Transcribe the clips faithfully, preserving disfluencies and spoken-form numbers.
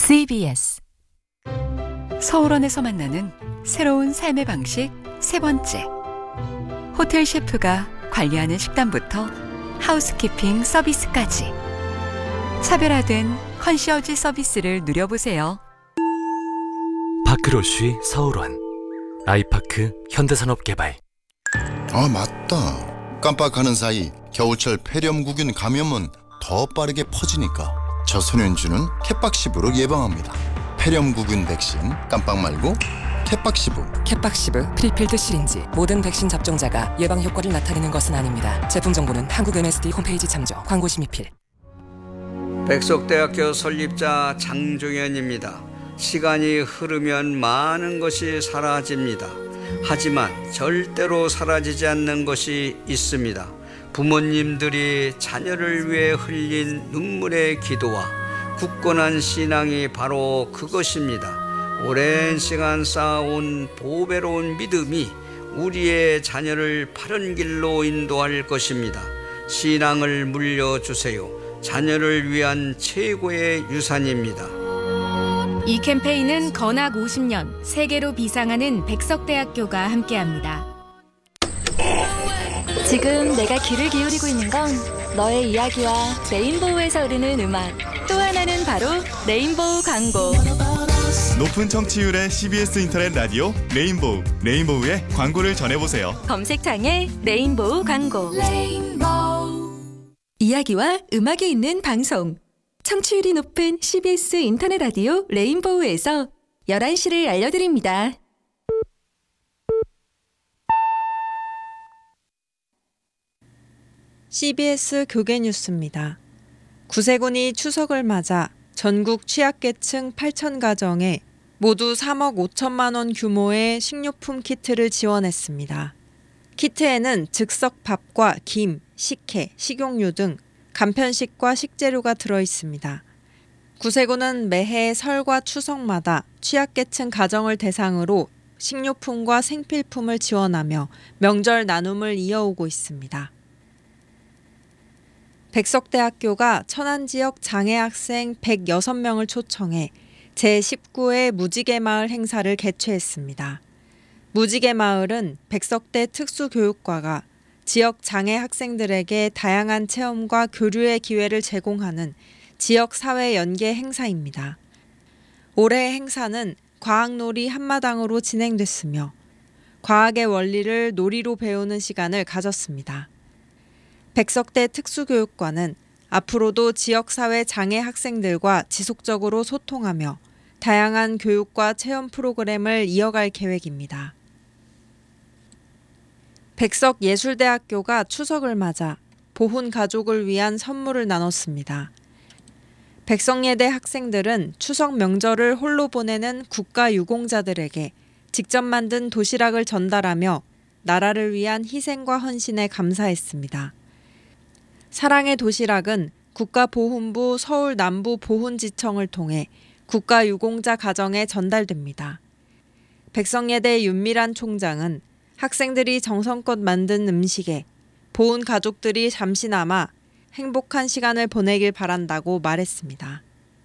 씨비에스 서울원에서 만나는 새로운 삶의 방식 세 번째. 호텔 셰프가 관리하는 식단부터 하우스키핑 서비스까지 차별화된 컨시어지 서비스를 누려보세요. 파크로쉬 서울원, 아이파크 현대산업개발. 아 맞다. 깜빡하는 사이 겨울철 폐렴구균 감염은 더 빠르게 퍼지니까 저소년주는 캣박시브로 예방합니다. 폐렴구균 백신 깜빡 말고 캣박시브. 캣박시브 프리필드 시린지. 모든 백신 접종자가 예방 효과를 나타내는 것은 아닙니다. 제품 정보는 한국 엠에스디 홈페이지 참조. 광고 심의필. 백석대학교 설립자 장종현입니다. 시간이 흐르면 많은 것이 사라집니다. 하지만 절대로 사라지지 않는 것이 있습니다. 부모님들이 자녀를 위해 흘린 눈물의 기도와 굳건한 신앙이 바로 그것입니다. 오랜 시간 쌓아온 보배로운 믿음이 우리의 자녀를 바른 길로 인도할 것입니다. 신앙을 물려주세요. 자녀를 위한 최고의 유산입니다. 이 캠페인은 건학 오십 년 세계로 비상하는 백석대학교가 함께합니다. 지금 내가 귀를 기울이고 있는 건 너의 이야기와 레인보우에서 흐르는 음악, 또 하나는 바로 레인보우 광고. 높은 청취율의 씨비에스 인터넷 라디오 레인보우, 레인보우의 광고를 전해보세요. 검색창에 레인보우 광고. 레인보우. 이야기와 음악이 있는 방송. 청취율이 높은 씨비에스 인터넷 라디오 레인보우에서 열한 시를 알려드립니다. 씨비에스 교계 뉴스입니다. 구세군이 추석을 맞아 전국 취약계층 팔천 가정에 모두 삼억 오천만 원 규모의 식료품 키트를 지원했습니다. 키트에는 즉석 밥과 김, 식혜, 식용유 등 간편식과 식재료가 들어있습니다. 구세군은 매해 설과 추석마다 취약계층 가정을 대상으로 식료품과 생필품을 지원하며 명절 나눔을 이어오고 있습니다. 백석대학교가 천안지역 장애학생 백육 명을 초청해 제십구 회 무지개마을 행사를 개최했습니다. 무지개마을은 백석대 특수교육과가 지역 장애 학생들에게 다양한 체험과 교류의 기회를 제공하는 지역사회 연계 행사입니다. 올해 행사는 과학놀이 한마당으로 진행됐으며 과학의 원리를 놀이로 배우는 시간을 가졌습니다. 백석대 특수교육과는 앞으로도 지역사회 장애 학생들과 지속적으로 소통하며 다양한 교육과 체험 프로그램을 이어갈 계획입니다. 백석예술대학교가 추석을 맞아 보훈 가족을 위한 선물을 나눴습니다. 백석예대 학생들은 추석 명절을 홀로 보내는 국가유공자들에게 직접 만든 도시락을 전달하며 나라를 위한 희생과 헌신에 감사했습니다. 사랑의 도시락은 국가보훈부 서울 남부 보훈지청을 통해 국가유공자 가정에 전달됩니다. 백석예대 윤미란 총장은 학생들이 정성껏 만든 음식에 보훈 가족들이 잠시나마 행복한 시간을 보내길 바란다고 말했습니다.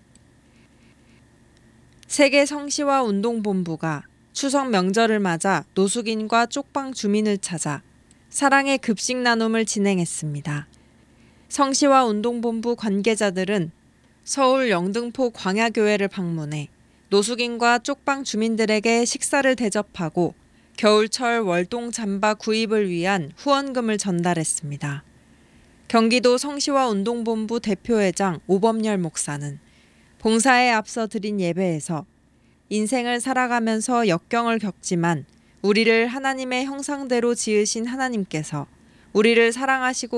세계성시화운동본부가 추석 명절을 맞아 노숙인과 쪽방 주민을 찾아 사랑의 급식 나눔을 진행했습니다. 성시화운동본부 관계자들은 서울 영등포 광야교회를 방문해 노숙인과 쪽방 주민들에게 식사를 대접하고 겨울철 월동 잠바 구입을 위한 후원금을 전달했습니다. 경기도 성시화운동본부 대표회장 오범열 목사는 봉사에 앞서 드린 예배에서 인생을 살아가면서 역경을 겪지만 우리를 하나님의 형상대로 지으신 하나님께서 우리를 사랑하시고